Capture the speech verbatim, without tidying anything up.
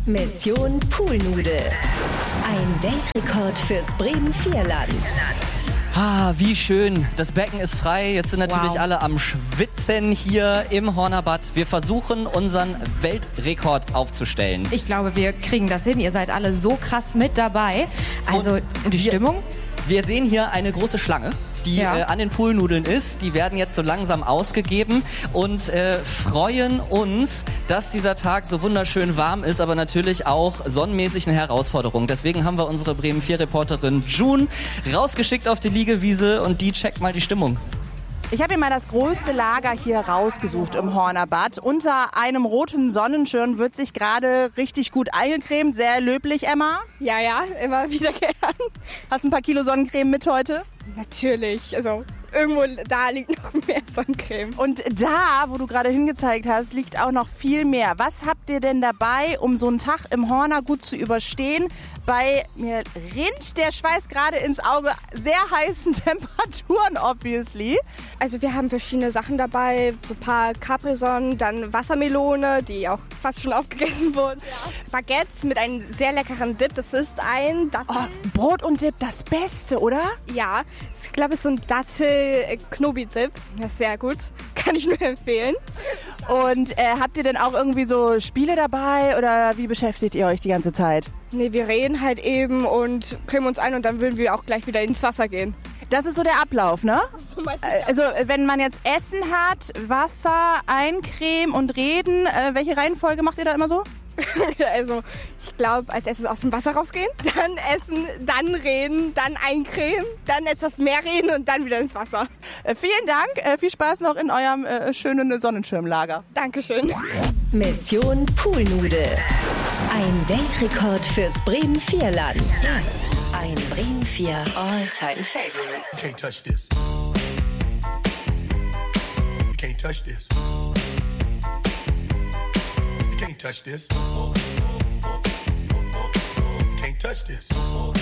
Mission Poolnudel. Ein Weltrekord fürs Bremen vier Land. Ah, wie schön. Das Becken ist frei. Jetzt sind natürlich Wow. alle am Schwitzen hier im Hornerbad. Wir versuchen, unseren Weltrekord aufzustellen. Ich glaube, wir kriegen das hin. Ihr seid alle so krass mit dabei. Also, Und und die wir- Stimmung? Wir sehen hier eine große Schlange, die Ja. äh, an den Poolnudeln ist. Die werden jetzt so langsam ausgegeben und äh, freuen uns, dass dieser Tag so wunderschön warm ist, aber natürlich auch sonnenmäßig eine Herausforderung. Deswegen haben wir unsere Bremen vier Reporterin June rausgeschickt auf die Liegewiese und die checkt mal die Stimmung. Ich habe mir mal das größte Lager hier rausgesucht im Hornerbad. Unter einem roten Sonnenschirm wird sich gerade richtig gut eingecremt. Sehr löblich, Emma. Ja, ja, immer wieder gern. Hast ein paar Kilo Sonnencreme mit heute? Natürlich, also irgendwo da liegt noch mehr Sonnencreme. Und da, wo du gerade hingezeigt hast, liegt auch noch viel mehr. Was habt ihr denn dabei, um so einen Tag im Horner gut zu überstehen? Bei mir rinnt der Schweiß gerade ins Auge, sehr heißen Temperaturen, obviously. Also wir haben verschiedene Sachen dabei, so ein paar Capri-Sonnen, dann Wassermelone, die auch fast schon aufgegessen wurden. Ja. Baguettes mit einem sehr leckeren Dip, das ist ein Dattel. Oh, Brot und Dip, das Beste, oder? Ja, ich glaube, es ist so ein Dattel-Knobi-Dip. Das ist sehr gut, kann ich nur empfehlen. Und äh, habt ihr denn auch irgendwie so Spiele dabei oder wie beschäftigt ihr euch die ganze Zeit? Nee, wir reden halt eben und cremen uns ein und dann würden wir auch gleich wieder ins Wasser gehen. Das ist so der Ablauf, ne? So meistens, Äh, ja. Also wenn man jetzt Essen hat, Wasser, eincremen und reden, äh, welche Reihenfolge macht ihr da immer so? Also, ich glaube, als erstes aus dem Wasser rausgehen, dann essen, dann reden, dann eincremen, dann etwas mehr reden und dann wieder ins Wasser. Äh, vielen Dank, äh, viel Spaß noch in eurem äh, schönen Sonnenschirmlager. Dankeschön. Mission Poolnudel. Ein Weltrekord fürs Bremen vier Land. Jetzt ein Bremen vier All-Time Favorite. You can't touch this. You can't touch this. You can't touch this. You can't touch this.